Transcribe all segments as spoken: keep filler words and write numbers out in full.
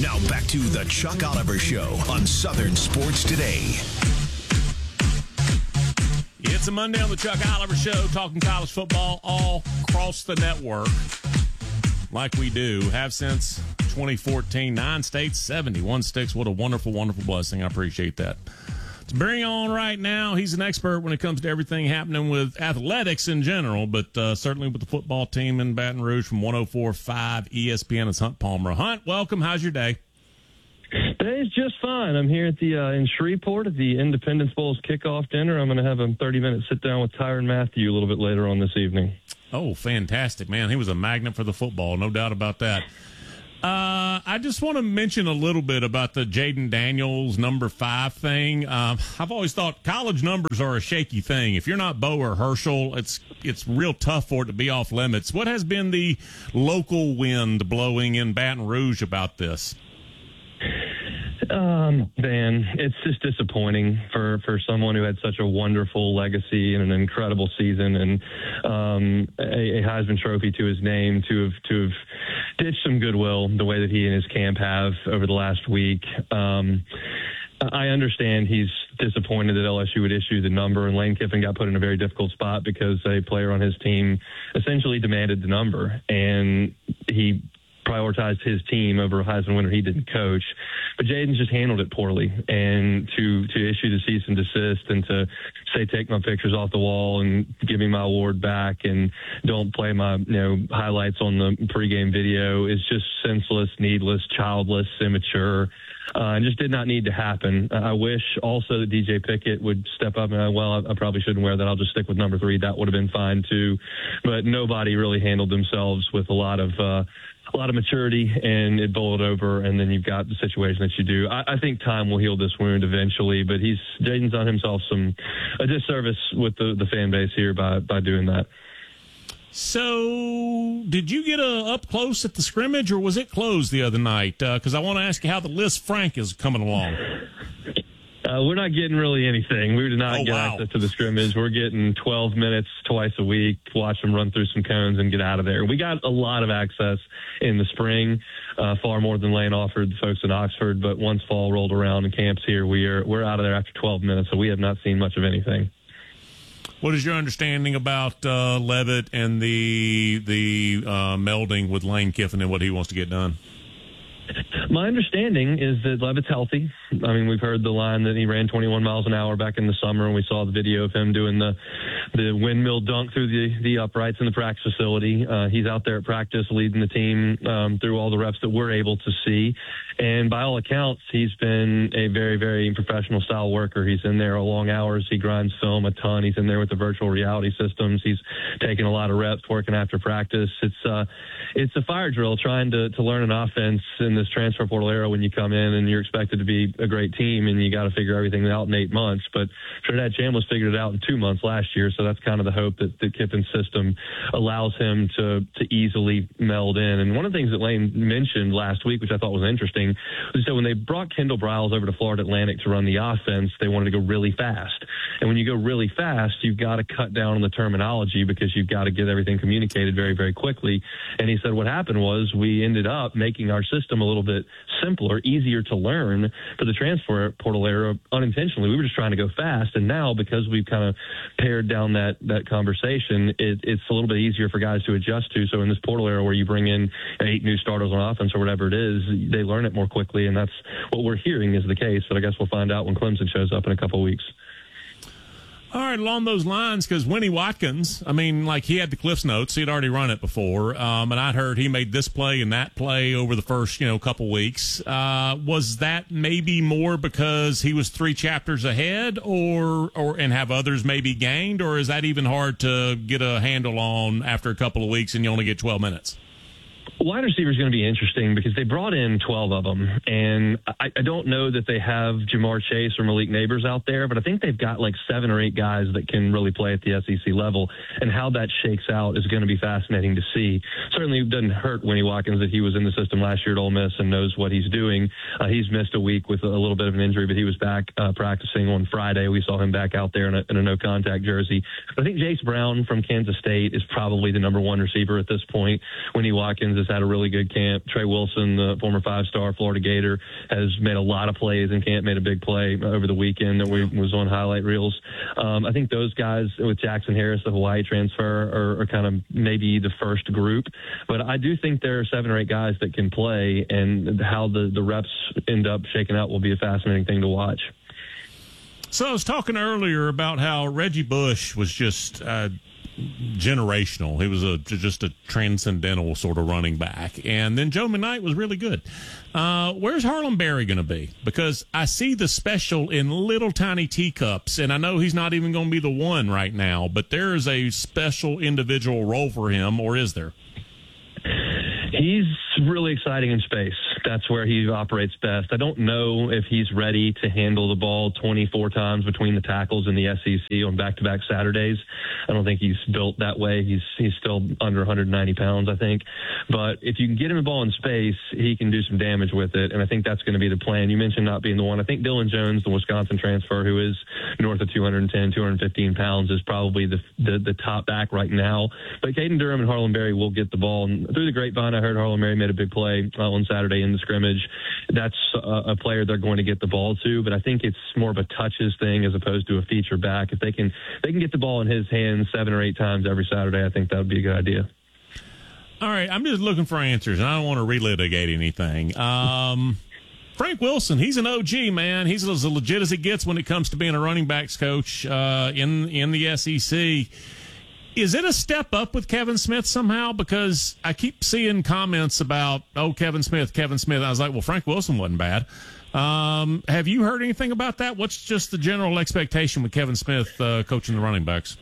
Now back to the Chuck Oliver Show on Southern Sports Today. It's a Monday on the Chuck Oliver Show, talking college football all across the network, like we do, have since twenty fourteen. Nine states, seventy-one sticks. What a wonderful, wonderful blessing. I appreciate that. To bring on right now, he's an expert when it comes to everything happening with athletics in general, but uh, certainly with the football team in Baton Rouge from one oh four point five E S P N. It's Hunt Palmer. Hunt, welcome. How's your day? Today's just fine. I'm here at the uh, in Shreveport at the Independence Bowl's kickoff dinner. I'm going to have a thirty-minute sit-down with Tyrann Mathieu a little bit later on this evening. Oh, fantastic, man. He was a magnet for the football, no doubt about that. Uh, I just want to mention a little bit about the Jayden Daniels number five thing. Uh, I've always thought college numbers are a shaky thing. If you're not Bo or Herschel, it's it's real tough for it to be off limits. What has been the local wind blowing in Baton Rouge about this? Um, Van, it's just disappointing for, for someone who had such a wonderful legacy and an incredible season and um, a, a Heisman Trophy to his name to have to have ditched some goodwill the way that he and his camp have over the last week. Um, I understand he's disappointed that L S U would issue the number, and Lane Kiffin got put in a very difficult spot because a player on his team essentially demanded the number, and he prioritized his team over a Heisman winner he didn't coach. But Jayden's just handled it poorly. And to, to issue the cease and desist and to say, take my pictures off the wall and give me my award back and don't play my you know highlights on the pregame video is just senseless, needless, childless, immature. Uh, and just did not need to happen. I wish also that D J Pickett would step up and, uh, well, I, I probably shouldn't wear that. I'll just stick with number three. That would have been fine too. But nobody really handled themselves with a lot of, uh, a lot of maturity, and it bowled over, and then you've got the situation that you do. I, I think time will heal this wound eventually, but he's Jayden's done himself some a disservice with the, the fan base here by, by doing that. So, did you get a up close at the scrimmage, or was it closed the other night? Because uh, I want to ask you how the Lisfranc is coming along. Uh, we're not getting really anything. We did not oh, get wow. access to the scrimmage. We're getting twelve minutes twice a week, watch them run through some cones and get out of there. We got a lot of access in the spring, uh, far more than Lane offered the folks in Oxford. But once fall rolled around and camps here, we are we're out of there after twelve minutes, so we have not seen much of anything. What is your understanding about uh, Leavitt and the the uh, melding with Lane Kiffin and what he wants to get done? My understanding is that Leavitt's healthy. I mean, we've heard the line that he ran twenty-one miles an hour back in the summer, and we saw the video of him doing the the windmill dunk through the, the uprights in the practice facility. Uh, he's out there at practice leading the team um, through all the reps that we're able to see. And by all accounts, he's been a very, very professional style worker. He's in there long hours. He grinds film a ton. He's in there with the virtual reality systems. He's taking a lot of reps working after practice. It's uh, it's a fire drill trying to, to learn an offense in this transfer portal era when you come in and you're expected to be a great team and you got to figure everything out in eight months. But Trinidad Chambliss figured it out in two months last year, so that's kind of the hope that the Kiffin's system allows him to to easily meld in. And one of the things that Lane mentioned last week, which I thought was interesting, was that when they brought Kendall Briles over to Florida Atlantic to run the offense, they wanted to go really fast. And when you go really fast, you've got to cut down on the terminology because you've got to get everything communicated very, very quickly. And he said what happened was we ended up making our system a little bit simpler, easier to learn for the transfer portal era unintentionally. We were just trying to go fast. And now, because we've kind of pared down that, that conversation, it, it's a little bit easier for guys to adjust to. So in this portal era where you bring in eight new starters on offense or whatever it is, they learn it more quickly. And that's what we're hearing is the case. But I guess we'll find out when Clemson shows up in a couple of weeks. All right, along those lines, because Winnie Watkins, I mean, like he had the Cliffs Notes. He had already run it before. Um, and I'd heard he made this play and that play over the first, you know, couple weeks. Uh, was that maybe more because he was three chapters ahead or, or, and have others maybe gained? Or is that even hard to get a handle on after a couple of weeks and you only get twelve minutes? Wide receiver is going to be interesting because they brought in twelve of them, and I, I don't know that they have Jamar Chase or Malik Neighbors out there, but I think they've got like seven or eight guys that can really play at the S E C level, and how that shakes out is going to be fascinating to see. Certainly it doesn't hurt Winnie Watkins that he was in the system last year at Ole Miss and knows what he's doing. Uh, he's missed a week with a little bit of an injury, but he was back uh, practicing on Friday. We saw him back out there in a, in a no-contact jersey. But I think Jace Brown from Kansas State is probably the number one receiver at this point. Winnie Watkins is had a really good camp. Trey Wilson, the former five-star Florida Gator, has made a lot of plays in camp, made a big play over the weekend that we, was on highlight reels. Um, I think those guys with Jackson Harris, the Hawaii transfer, are, are kind of maybe the first group. But I do think there are seven or eight guys that can play, and how the, the reps end up shaking out will be a fascinating thing to watch. So I was talking earlier about how Reggie Bush was just uh, generational. He was a just a transcendental sort of running back. And then Joe McKnight was really good. Uh, where's Harlem Berry going to be? Because I see the special in little tiny teacups, and I know he's not even going to be the one right now, but there is a special individual role for him, or is there? He's really exciting in space. That's where he operates best. I don't know if he's ready to handle the ball twenty-four times between the tackles in the S E C on back-to-back Saturdays. I don't think he's built that way. He's he's still under one hundred ninety pounds, I think. But if you can get him the ball in space, he can do some damage with it, and I think that's going to be the plan. You mentioned not being the one. I think Dylan Jones, the Wisconsin transfer, who is north of two hundred ten, two hundred fifteen pounds, is probably the the, the top back right now. But Caden Durham and Harlem Berry will get the ball. And through the grapevine, I heard Harlem Berry made a big play uh, on Saturday in the scrimmage. That's uh, a player they're going to get the ball to, but I think it's more of a touches thing as opposed to a feature back. If they can they can get the ball in his hands seven or eight times every Saturday, I think that would be a good idea. All right, I'm just looking for answers, and I don't want to relitigate anything. Um, Frank Wilson, he's an O G, man. He's as legit as it gets when it comes to being a running backs coach uh, in in the S E C. Is it a step up with Kevin Smith somehow? Because I keep seeing comments about, oh, Kevin Smith, Kevin Smith. I was like, well, Frank Wilson wasn't bad. Um, have you heard anything about that? What's just the general expectation with Kevin Smith uh, coaching the running backs?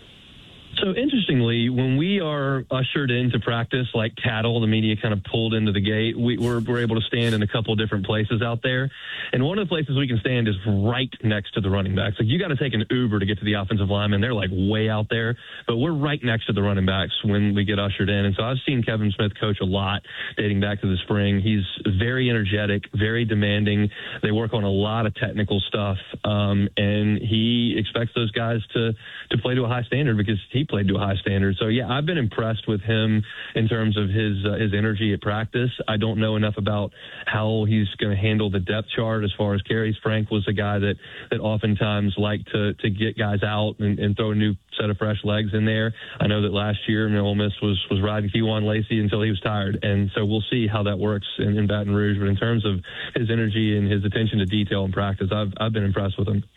So interestingly, when we are ushered into practice like cattle, the media kind of pulled into the gate, we, we're, we're able to stand in a couple of different places out there. And one of the places we can stand is right next to the running backs. Like, you got to take an Uber to get to the offensive linemen. They're like way out there, but we're right next to the running backs when we get ushered in. And so I've seen Kevin Smith coach a lot dating back to the spring. He's very energetic, very demanding. They work on a lot of technical stuff. Um, and he expects those guys to, to play to a high standard because he played to a high standard. So yeah, I've been impressed with him in terms of his uh, his energy at practice. I don't know enough about how he's going to handle the depth chart as far as carries. Frank was a guy that that oftentimes liked to to get guys out and, and throw a new set of fresh legs in there. I know that last year, you know, Ole Miss was was riding Kejuan Lacey until he was tired, and so we'll see how that works in, in Baton Rouge. But in terms of his energy and his attention to detail in practice, I've I've been impressed with him.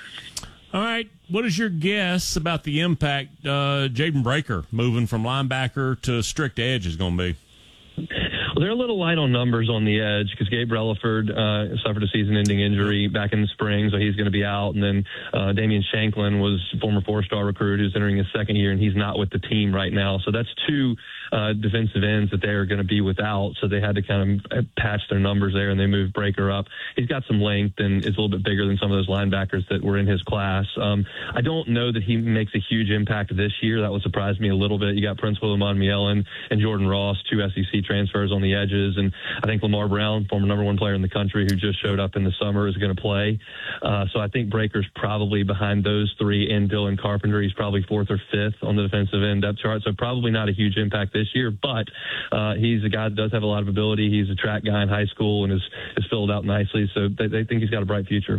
All right, what is your guess about the impact uh, Jaden Breaker moving from linebacker to strict edge is going to be? Well, they're a little light on numbers on the edge because Gabe Relaford uh, suffered a season-ending injury back in the spring, so he's going to be out. And then uh, Damian Shanklin was a former four-star recruit who's entering his second year, and he's not with the team right now. So that's two uh, defensive ends that they are going to be without. So they had to kind of patch their numbers there, and they moved Breaker up. He's got some length and is a little bit bigger than some of those linebackers that were in his class. Um, I don't know that he makes a huge impact this year. That would surprise me a little bit. You got Prince William Mielen and Jordan Ross, two S E C transfers on the edges, and I think Lamar Brown, former number one player in the country who just showed up in the summer, is going to play. Uh, so I think Breaker's probably behind those three, and Dylan Carpenter. He's probably fourth or fifth on the defensive end depth chart, so probably not a huge impact this year, but uh, he's a guy that does have a lot of ability. He's a track guy in high school and is, is filled out nicely, so they, they think he's got a bright future.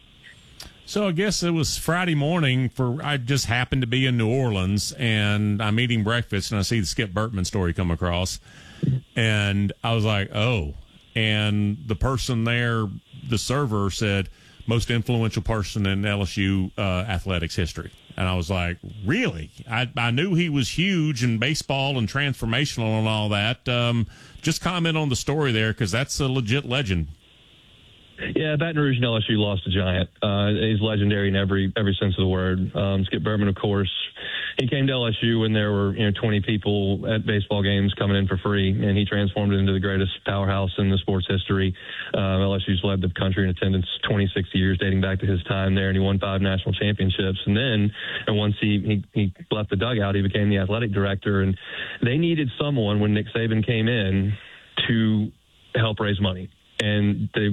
So I guess it was Friday morning for, I just happened to be in New Orleans, and I'm eating breakfast, and I see the Skip Bertman story come across, and I was like, oh. And the person there, the server, said, most influential person in L S U uh, athletics history. And I was like, really? I, I knew he was huge in baseball and transformational and all that. Um, just comment on the story there, because that's a legit legend. Yeah, Baton Rouge and L S U lost a giant. Uh, he's legendary in every every sense of the word. Um, Skip Bertman, of course, he came to L S U when there were you know twenty people at baseball games coming in for free, and he transformed it into the greatest powerhouse in the sports history. Uh, L S U's led the country in attendance twenty-six years, dating back to his time there, and he won five national championships. And then, and once he, he he left the dugout, he became the athletic director, and they needed someone when Nick Saban came in to help raise money, and they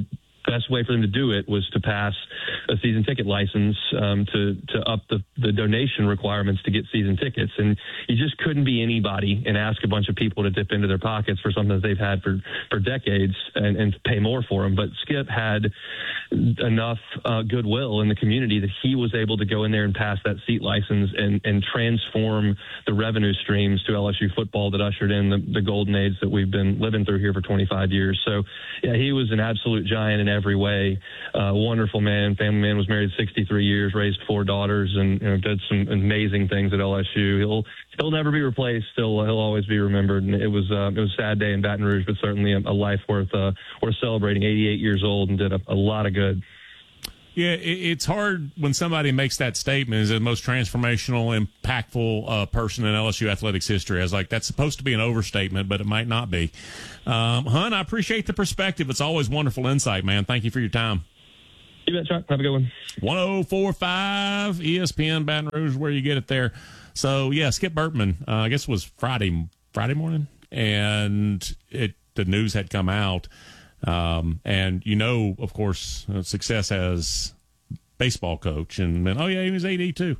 best way for them to do it was to pass a season ticket license um, to to up the, the donation requirements to get season tickets. And you just couldn't be anybody and ask a bunch of people to dip into their pockets for something that they've had for, for decades and, and pay more for them. But Skip had enough uh, goodwill in the community that he was able to go in there and pass that seat license and, and transform the revenue streams to L S U football that ushered in the, the golden age that we've been living through here for twenty-five years. So, yeah, he was an absolute giant in every way. Uh, wonderful man, family man, was married sixty-three years, raised four daughters, and you know, did some amazing things at L S U. He'll he'll never be replaced. He'll he'll always be remembered. And it was uh, it was a sad day in Baton Rouge, but certainly a, a life worth uh, worth celebrating. eighty-eight years old and did a, a lot of good. Yeah, it's hard when somebody makes that statement as the most transformational, impactful uh, person in L S U athletics history. I was like, that's supposed to be an overstatement, but it might not be. Um, Hun, I appreciate the perspective. It's always wonderful insight, man. Thank you for your time. You bet, Chuck. Have a good one. one oh four point five E S P N Baton Rouge, where you get it there. So, yeah, Skip Bertman, uh, I guess it was Friday Friday morning, and it the news had come out. Um, and, you know, of course, uh, Success has baseball coach, and then, oh, yeah, he was A D too.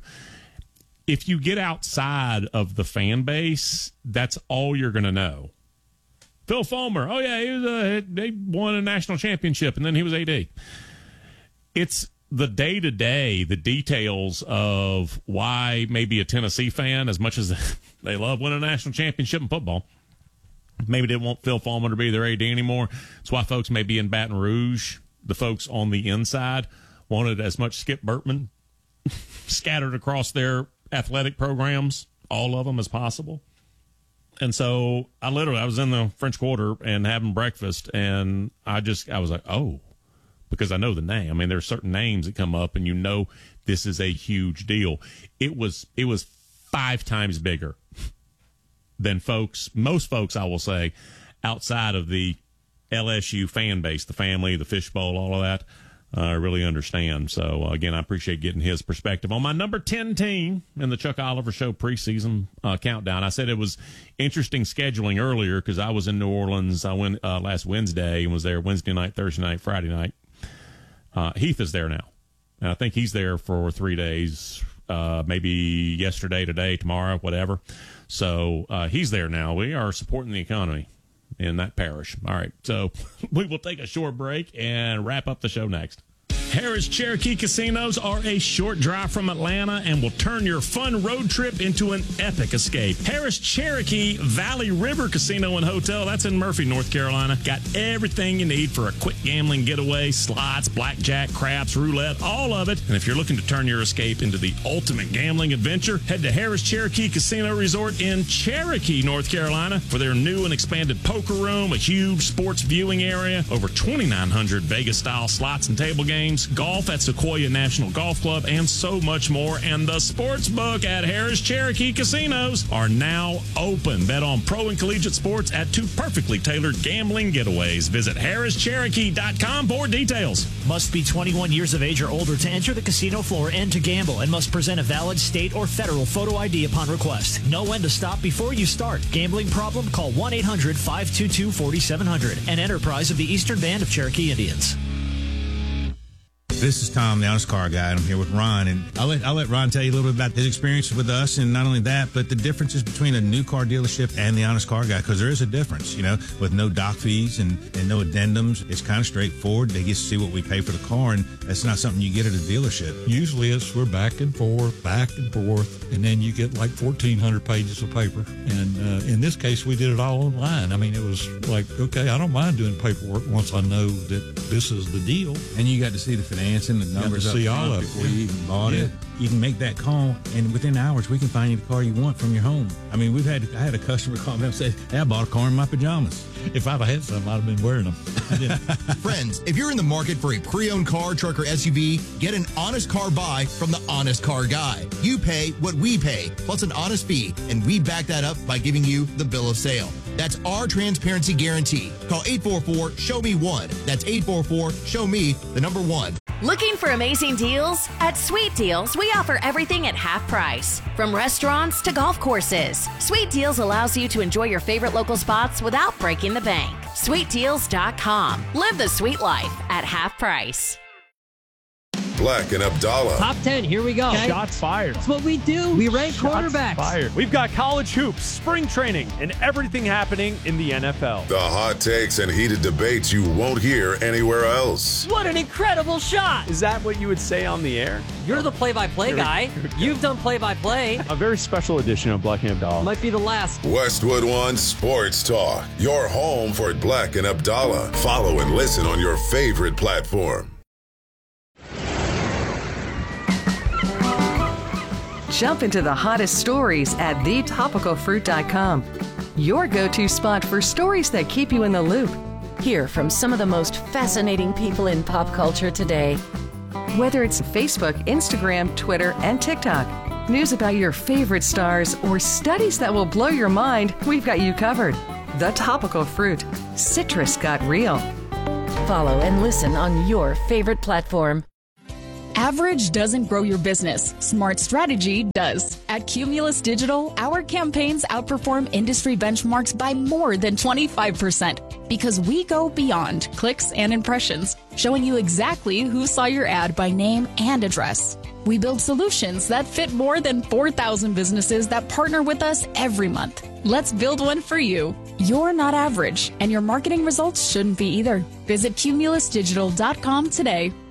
If you get outside of the fan base, that's all you're going to know. Phil Fulmer, oh, yeah, he was a, they won a national championship, and then he was A D. It's the day-to-day, the details of why maybe a Tennessee fan, as much as they love winning a national championship in football, maybe they want Phil Fulmer to be their A D anymore. That's why folks may be in Baton Rouge. The folks on the inside wanted as much Skip Bertman scattered across their athletic programs, all of them, as possible. And so I literally, I was in the French Quarter and having breakfast, and I just, I was like, oh, because I know the name. I mean, there are certain names that come up, and you know this is a huge deal. It was, it was five times bigger than folks, most folks, I will say, outside of the L S U fan base, the family, the fishbowl, all of that, I uh, really understand. So, uh, again, I appreciate getting his perspective on my number ten team in the Chuck Oliver Show preseason uh, countdown. I said it was interesting scheduling earlier because I was in New Orleans. I went uh, last Wednesday and was there Wednesday night, Thursday night, Friday night. Uh, Heath is there now, and I think he's there for three days, uh, maybe yesterday, today, tomorrow, whatever. So uh, he's there now. We are supporting the economy in that parish. All right, so we will take a short break and wrap up the show next. Harris Cherokee Casinos are a short drive from Atlanta and will turn your fun road trip into an epic escape. Harris Cherokee Valley River Casino and Hotel, that's in Murphy, North Carolina. Got everything you need for a quick gambling getaway, slots, blackjack, craps, roulette, all of it. And if you're looking to turn your escape into the ultimate gambling adventure, head to Harris Cherokee Casino Resort in Cherokee, North Carolina for their new and expanded poker room, a huge sports viewing area, over twenty-nine hundred Vegas-style slots and table games, golf at Sequoia National Golf Club, and so much more. And the sports book at Harris Cherokee Casinos are now open. Bet on pro and collegiate sports at two perfectly tailored gambling getaways. Visit harris cherokee dot com for details. Must be twenty-one years of age or older to enter the casino floor and to gamble, and must present a valid state or federal photo I D upon request. Know when to stop before you start. Gambling problem? Call one eight hundred five two two four seven zero zero. An enterprise of the Eastern Band of Cherokee Indians. This is Tom, the Honest Car Guy, and I'm here with Ron. And I'll let, I'll let Ron tell you a little bit about his experience with us, and not only that, but the differences between a new car dealership and the Honest Car Guy, because there is a difference, you know, with no doc fees and, and no addendums. It's kind of straightforward. They get to see what we pay for the car, and that's not something you get at a dealership. Usually it's we're back and forth, back and forth, and then you get like fourteen hundred pages of paper. And uh, in this case, we did it all online. I mean, it was like, okay, I don't mind doing paperwork once I know that this is the deal. And you got to see the financing, the numbers up see all front of it. before you even bought Yeah. it. You can make that call, and within hours, we can find you the car you want from your home. I mean, we've had I had a customer call me and say, hey, I bought a car in my pajamas. If I'd have had some, I'd have been wearing them. I didn't. Friends, if you're in the market for a pre-owned car, truck, or S U V, get an honest car buy from the Honest Car Guy. You pay what we pay, plus an honest fee, and we back that up by giving you the bill of sale. That's our transparency guarantee. Call eight four four, show me one. That's eight four four, show me the number one. Looking for amazing deals? At Sweet Deals, we offer everything at half price. From restaurants to golf courses, Sweet Deals allows you to enjoy your favorite local spots without breaking the bank. sweet deals dot com. Live the sweet life at half price. Black and Abdallah. Top ten, here we go. Okay. Shots fired. That's what we do. We rank Shots quarterbacks. Fired. We've got college hoops, spring training, and everything happening in the N F L. The hot takes and heated debates you won't hear anywhere else. What an incredible shot. Is that what you would say on the air? You're the play-by-play guy. You've done play-by-play. A very special edition of Black and Abdallah. Might be the last. Westwood One Sports Talk. Your home for Black and Abdallah. Follow and listen on your favorite platform. Jump into the hottest stories at the topical fruit dot com. Your go-to spot for stories that keep you in the loop. Hear from some of the most fascinating people in pop culture today. Whether it's Facebook, Instagram, Twitter, and TikTok, news about your favorite stars, or studies that will blow your mind, we've got you covered. The Topical Fruit. Citrus got real. Follow and listen on your favorite platform. Average doesn't grow your business. Smart strategy does. At Cumulus Digital, our campaigns outperform industry benchmarks by more than twenty-five percent because we go beyond clicks and impressions, showing you exactly who saw your ad by name and address. We build solutions that fit more than four thousand businesses that partner with us every month. Let's build one for you. You're not average, and your marketing results shouldn't be either. Visit cumulus digital dot com today.